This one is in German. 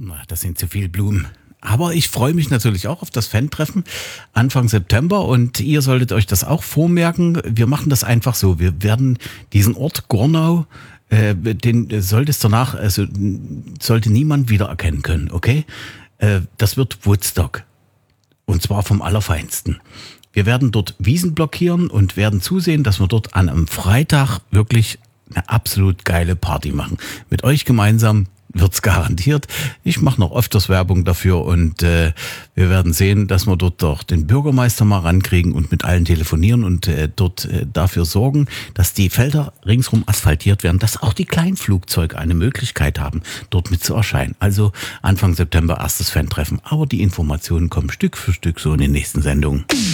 Na, das sind zu viel Blumen. Aber ich freue mich natürlich auch auf das Fan-Treffen Anfang September und ihr solltet euch das auch vormerken. Wir machen das einfach so. Wir werden diesen Ort Gornau, den solltest danach, also sollte niemand wiedererkennen können, okay? Das wird Woodstock. Und zwar vom Allerfeinsten. Wir werden dort Wiesen blockieren und werden zusehen, dass wir dort an einem Freitag wirklich eine absolut geile Party machen. Mit euch gemeinsam wird's garantiert. Ich mache noch öfters Werbung dafür und wir werden sehen, dass wir dort doch den Bürgermeister mal rankriegen und mit allen telefonieren und dort dafür sorgen, dass die Felder ringsrum asphaltiert werden, dass auch die Kleinflugzeuge eine Möglichkeit haben, dort mit zu erscheinen. Also Anfang September erstes Fan-Treffen. Aber die Informationen kommen Stück für Stück so in den nächsten Sendungen.